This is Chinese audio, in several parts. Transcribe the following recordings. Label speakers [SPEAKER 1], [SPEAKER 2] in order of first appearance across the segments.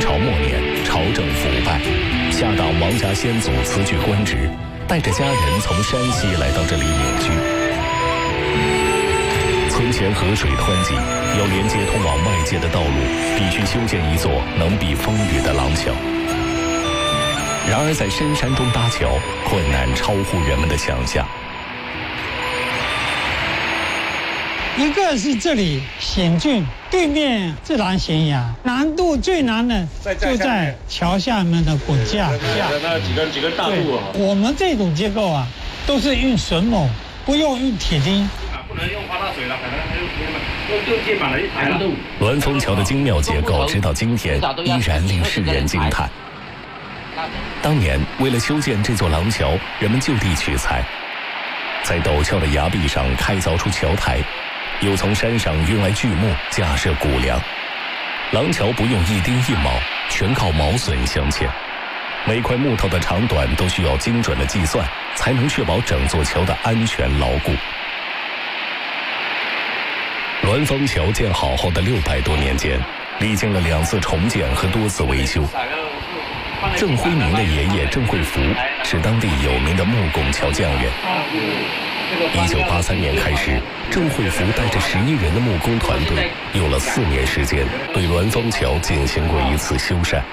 [SPEAKER 1] 朝末年，朝政腐败，下党王家先祖辞去官职，带着家人从山西来到这里隐居。村前河水湍急，要连接通往外界的道路，必须修建一座能避风雨的廊桥。然而在深山中搭桥，困难超乎人们的想象。
[SPEAKER 2] 一个是这里险峻，对面自然悬崖，难度最难的就在桥下面的滚架下。
[SPEAKER 3] 那几根大柱啊。
[SPEAKER 2] 我们这种结构啊，都是用榫卯，不用铁钉。
[SPEAKER 3] 不能用花大水了，可能用肩膀的难度。
[SPEAKER 1] 栾峰桥的精妙结构，直到今天依然令世人惊叹。当年为了修建这座廊桥，人们就地取材，在陡峭的崖壁上开凿出桥台，又从山上运来巨木架设骨梁。廊桥不用一钉一铆，全靠毛笋镶嵌。每块木头的长短都需要精准的计算，才能确保整座桥的安全牢固。栾峰桥建好后的600多年间，历经了2次重建和多次维修。郑辉明的爷爷郑惠福是当地有名的木拱桥匠人。1983年开始，郑惠福带着11人的木工团队，用了4年时间，对栾峰桥进行过一次修缮。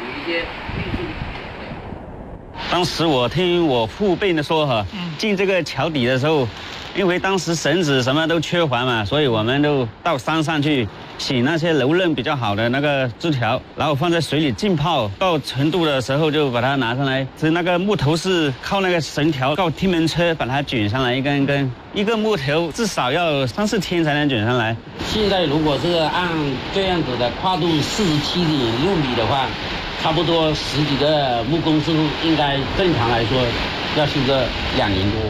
[SPEAKER 4] 当时我听我父辈说进这个桥底的时候，因为当时绳子什么都缺环嘛，所以我们都到山上去洗那些柔韧比较好的那个枝条，然后放在水里浸泡到程度的时候就把它拿上来。所以那个木头是靠那个绳条靠踢门车把它卷上来，一根一根，一个木头至少要3、4天才能卷上来。
[SPEAKER 5] 现在如果是按这样子的跨度47.6米的话，差不多10几个木工师傅应该正常来说要修个2年多。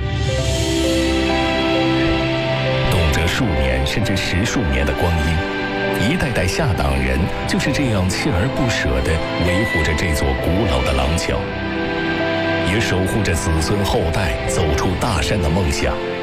[SPEAKER 1] 动辄数年甚至10数年的光阴，一代代下党人就是这样锲而不舍地维护着这座古老的廊桥，也守护着子孙后代走出大山的梦想。